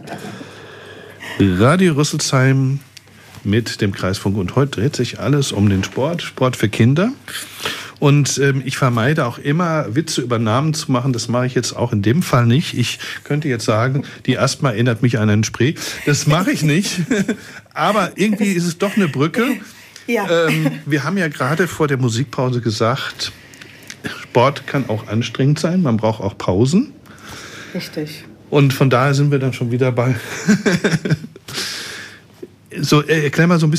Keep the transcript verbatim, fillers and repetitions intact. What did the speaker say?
Radio Rüsselsheim mit dem Kreisfunk. Und heute dreht sich alles um den Sport, Sport für Kinder. Und ähm, ich vermeide auch immer, Witze über Namen zu machen. Das mache ich jetzt auch in dem Fall nicht. Ich könnte jetzt sagen, die Asthma erinnert mich an einen Spree. Das mache ich nicht. Aber irgendwie ist es doch eine Brücke. Ja. Ähm, wir haben ja gerade vor der Musikpause gesagt, Sport kann auch anstrengend sein. Man braucht auch Pausen. Richtig. Und von daher sind wir dann schon wieder bei... So, erklär mal so ein bisschen.